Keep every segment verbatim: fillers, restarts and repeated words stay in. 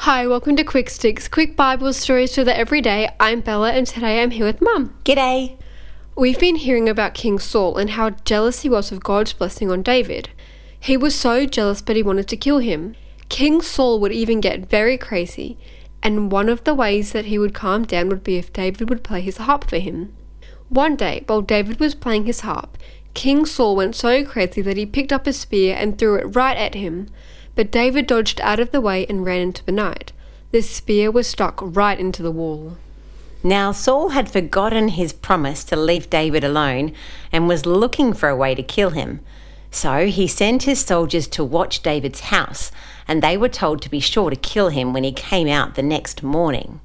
Hi, welcome to Quick Sticks, quick Bible stories for the everyday. I'm Bella and today I'm here with Mum. G'day. We've been hearing about King Saul and how jealous he was of God's blessing on David. He was so jealous but he wanted to kill him. King Saul would even get very crazy, and one of the ways that he would calm down would be if David would play his harp for him. One day, while David was playing his harp, King Saul went so crazy that he picked up a spear and threw it right at him. But David dodged out of the way and ran into the night. The spear was stuck right into the wall. Now Saul had forgotten his promise to leave David alone and was looking for a way to kill him. So he sent his soldiers to watch David's house, and they were told to be sure to kill him when he came out the next morning.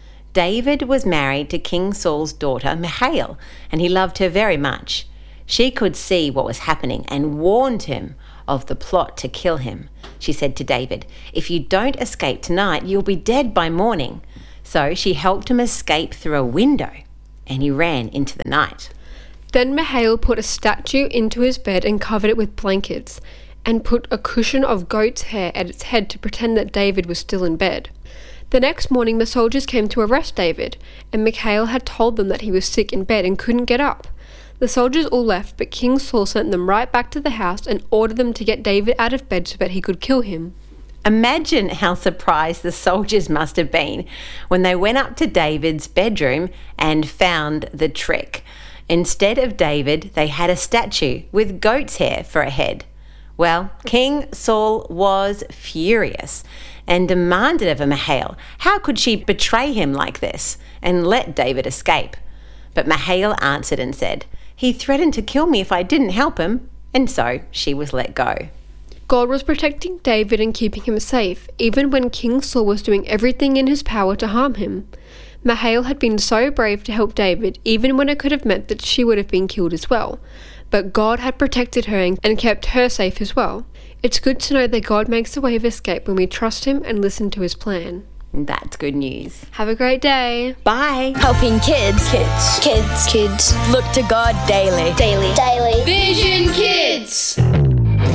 David was married to King Saul's daughter Michal, and he loved her very much. She could see what was happening and warned him of the plot to kill him. She said to David, "If you don't escape tonight, you'll be dead by morning." So she helped him escape through a window, and he ran into the night. Then Michal put a statue into his bed and covered it with blankets, and put a cushion of goat's hair at its head to pretend that David was still in bed. The next morning the soldiers came to arrest David, and Michal had told them that he was sick in bed and couldn't get up. The soldiers all left, but King Saul sent them right back to the house and ordered them to get David out of bed so that he could kill him. Imagine how surprised the soldiers must have been when they went up to David's bedroom and found the trick. Instead of David, they had a statue with goat's hair for a head. Well, King Saul was furious and demanded of Michal, how could she betray him like this and let David escape? But Michal answered and said, "He threatened to kill me if I didn't help him," and so she was let go. God was protecting David and keeping him safe, even when King Saul was doing everything in his power to harm him. Michal had been so brave to help David, even when it could have meant that she would have been killed as well. But God had protected her and kept her safe as well. It's good to know that God makes a way of escape when we trust him and listen to his plan. That's good news. Have a great day. Bye. Helping kids. Kids. Kids. Kids. Look to God daily. Daily. Daily. Vision Kids.